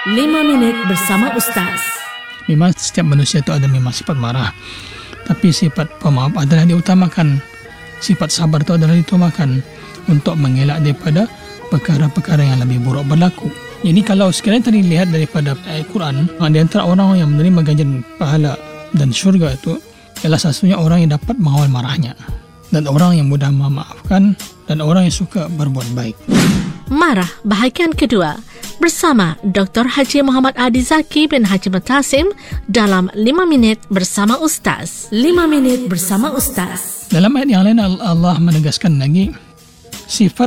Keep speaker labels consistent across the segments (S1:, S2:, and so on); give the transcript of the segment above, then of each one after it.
S1: 5 minit bersama Ustaz.
S2: Memang setiap manusia itu ada memang sifat marah, tapi sifat pemaaf adalah diutamakan. Sifat sabar itu adalah diutamakan untuk mengelak daripada perkara-perkara yang lebih buruk berlaku. Jadi kalau sekalian tadi lihat daripada ayat Quran, di antara orang yang menerima ganjaran pahala dan syurga itu ialah satunya orang yang dapat mengawal marahnya, dan orang yang mudah memaafkan, dan orang yang suka berbuat baik.
S1: Marah bahagian kedua bersama Dr. Haji Muhammad Adi Zaki bin Haji Mutasim dalam 5 minit bersama Ustaz. 5 minit bersama Ustaz.
S2: Dalam ayat yang lain Allah menegaskan lagi sifat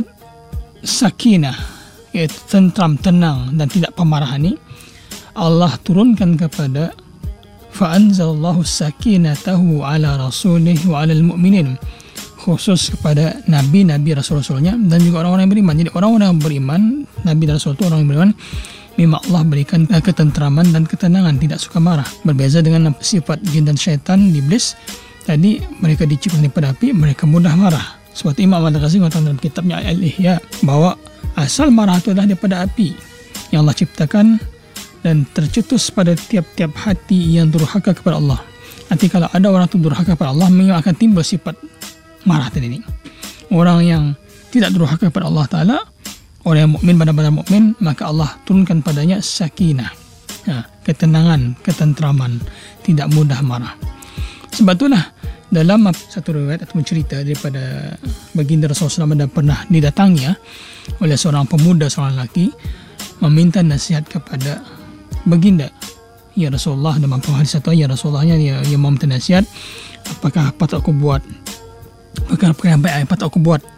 S2: sakinah, iaitu tentram, tenang dan tidak pemarahan ini Allah turunkan kepada fa'anzalallahu sakinatahu ala rasulih wa ala al-mu'minin, khusus kepada Nabi-Nabi Rasul-Rasulnya dan juga orang-orang yang beriman. Jadi orang-orang yang beriman, Nabi dan Rasul itu orang yang beriman, memang Allah berikan ketentraman dan ketenangan, tidak suka marah. Berbeza dengan sifat jin dan syaitan, iblis, tadi mereka diciptakan daripada api, mereka mudah marah. Seperti Imam Al-Ghazali mengatakan dalam kitabnya Al-Ihya bahawa asal marah itu adalah daripada api yang Allah ciptakan dan tercetus pada tiap-tiap hati yang durhaka kepada Allah. Nanti kalau ada orang itu durhaka kepada Allah, memang akan timbul sifat marah tadi ini. Orang yang tidak durhaka kepada Allah Ta'ala, orang yang mukmin, benar-benar mukmin, maka Allah turunkan padanya sakinah, ketenangan, ketentraman, tidak mudah marah. Sebab itulah dalam satu riwayat atau cerita daripada baginda Rasulullah SAW pernah didatangi oleh seorang pemuda, seorang lelaki, meminta nasihat kepada baginda. Ya Rasulullah, dalam hadis satu, ya Rasulullah, dia meminta nasihat, apakah patut aku buat perkara-perkara yang baik, apa tak aku buat.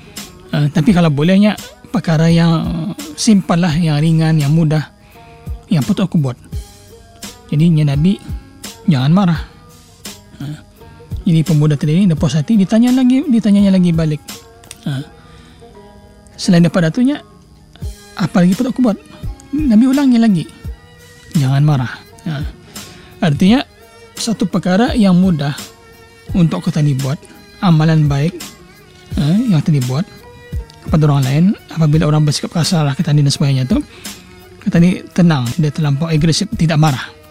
S2: Tapi kalau bolehnya perkara yang simple lah, yang ringan, yang mudah, yang patut aku buat. Jadi Nabi jangan marah. Jadi pemuda tadi ini dah puas hati, ditanyanya lagi balik. Selain daripada itunya, apa lagi patut aku buat? Nabi ulangi lagi, jangan marah. Artinya satu perkara yang mudah untuk kita dibuat, amalan baik yang tadi buat kepada orang lain, apabila orang bersikap kasar, kata dan sebagainya tu, kata ni tenang, dia terlampau agresif, tidak marah.